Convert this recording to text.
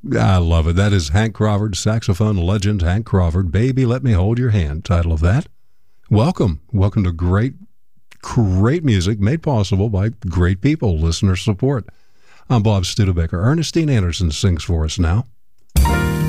I love it. That is Hank Crawford, saxophone legend Hank Crawford. Baby, Let Me Hold Your Hand, title of that. Welcome. Welcome to great music made possible by great people, listener support. I'm Bob Studebaker. Ernestine Anderson sings for us now.